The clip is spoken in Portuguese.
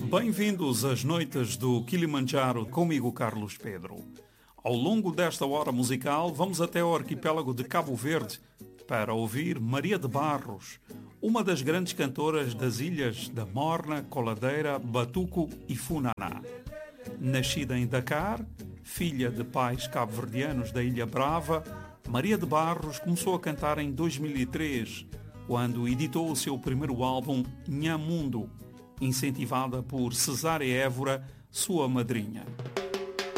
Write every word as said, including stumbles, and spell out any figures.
Bem-vindos às noites do Kilimanjaro, comigo Carlos Pedro. Ao longo desta hora musical, vamos até o arquipélago de Cabo Verde para ouvir Maria de Barros, uma das grandes cantoras das ilhas da Morna, Coladeira, Batuco e Funaná. Nascida em Dakar, filha de pais cabo-verdianos da Ilha Brava, Maria de Barros começou a cantar em dois mil e três, quando editou o seu primeiro álbum, Nhamundo, incentivada por Cesária Évora, sua madrinha.